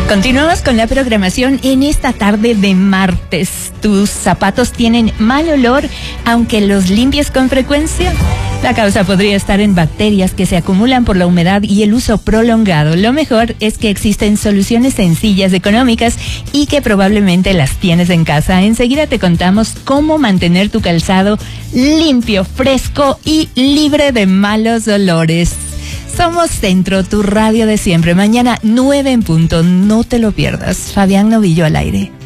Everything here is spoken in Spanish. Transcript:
Continuamos con la programación en esta tarde de martes. ¿Tus zapatos tienen mal olor aunque los limpies con frecuencia? La causa podría estar en bacterias que se acumulan por la humedad y el uso prolongado. Lo mejor es que existen soluciones sencillas, económicas y que probablemente las tienes en casa. Enseguida te contamos cómo mantener tu calzado limpio, fresco y libre de malos olores. Somos Centro, tu radio de siempre. Mañana 9 en punto. No te lo pierdas. Fabián Novillo al aire.